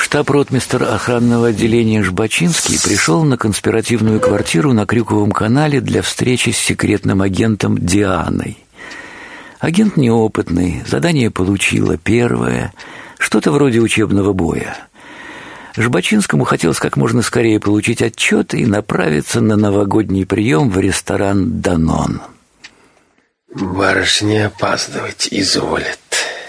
Штаб-ротмистр охранного отделения Жбачинский пришел на конспиративную квартиру на Крюковом канале для встречи с секретным агентом Дианой. Агент неопытный, задание получила первое, что-то вроде учебного боя. Жбачинскому хотелось как можно скорее получить отчет и направиться на новогодний прием в ресторан «Данон». Барышня опаздывать изволит.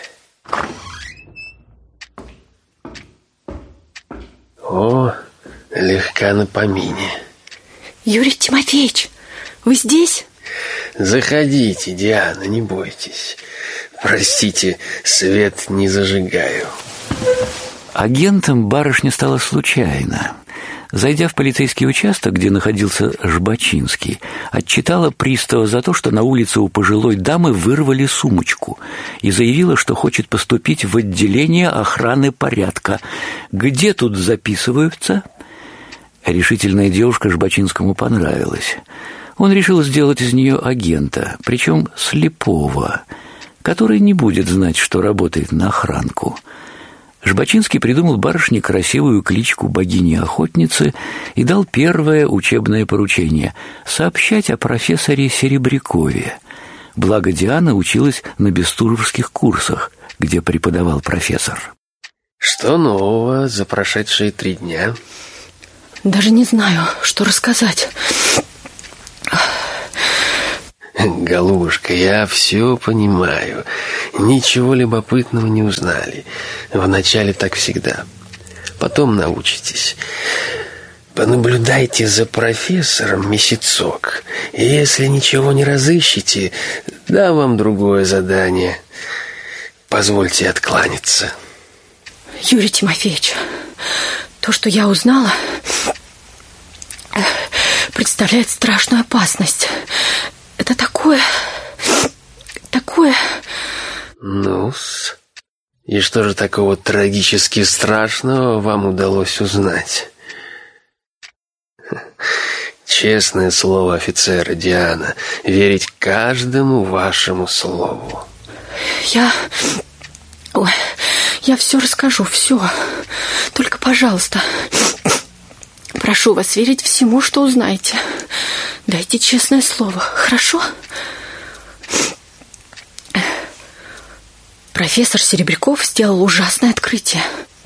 О, легка на помине. Юрий Тимофеевич, вы здесь? Заходите, Диана, не бойтесь. Простите, свет не зажигаю. Агентом барышня стала случайно. Зайдя в полицейский участок, где находился Жбачинский, отчитала пристава за то, что на улице у пожилой дамы вырвали сумочку, и заявила, что хочет поступить в отделение охраны порядка. Где тут записываются? Решительная девушка Жбачинскому понравилась. Он решил сделать из нее агента, причем слепого, который не будет знать, что работает на охранку. Жбачинский придумал барышне красивую кличку богини-охотницы и дал первое учебное поручение – сообщать о профессоре Серебрякове. Благо Диана училась на бестужевских курсах, где преподавал профессор. Что нового за прошедшие 3 дня? Даже не знаю, что рассказать. Голубушка, я все понимаю. Ничего любопытного не узнали. Вначале так всегда. Потом научитесь. Понаблюдайте за профессором месяцок. И если ничего не разыщете, дам вам другое задание. Позвольте откланяться. Юрий Тимофеевич, то, что я узнала, представляет страшную опасность. Это такое... Ну-с. И что же такого трагически страшного вам удалось узнать? Честное слово офицера, Диана, верить каждому вашему слову. Я все расскажу, все. Только, пожалуйста, прошу вас верить всему, что узнаете. Дайте честное слово, хорошо? Профессор Серебряков сделал ужасное открытие.